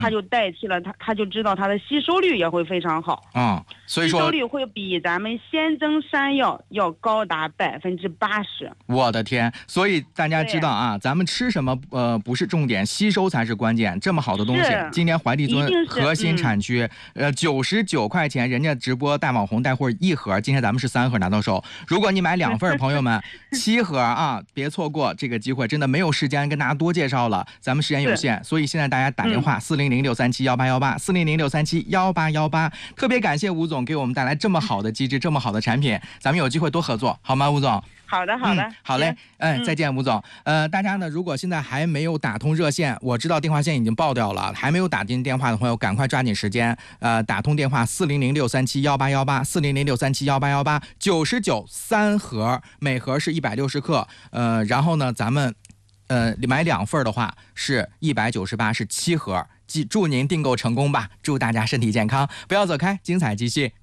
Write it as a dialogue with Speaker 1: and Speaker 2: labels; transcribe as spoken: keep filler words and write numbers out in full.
Speaker 1: 它就代替了它，它就知道它的吸收率也会非常好。
Speaker 2: 嗯，所以说
Speaker 1: 吸收率会比咱们鲜增山药要高达百分之八十。
Speaker 2: 我的天！所以大家知道啊，咱们吃什么呃不是重点，吸收才是关键。这么好的东西，今天怀帝尊核心产区，嗯、呃九十九块钱，人家直播带网红带货一盒，今天咱们是三盒拿到手。如果你买两份，朋友们七盒啊，别错过这个机会，真的没有时间跟大家多介绍了，咱们时间有限，所以现在大家打电话四零零六三七幺八幺八四零零六三七幺八幺八，特别感谢吴总给我们带来这么好的机制，这么好的产品，咱们有机会多合作，好吗，吴总？
Speaker 1: 好的，好的、嗯，
Speaker 2: 好嘞，嗯，再见，吴总。呃，大家呢，如果现在还没有打通热线，我知道电话线已经爆掉了，还没有打进电话的朋友，赶快抓紧时间，呃，打通电话四零零六三七幺八幺八四零零六三七幺八幺八，九十九三盒，每盒是一百六十克，呃，然后呢，咱们呃买两份的话是一百九十八，是七盒，祝您订购成功吧，祝大家身体健康，不要走开，精彩继续。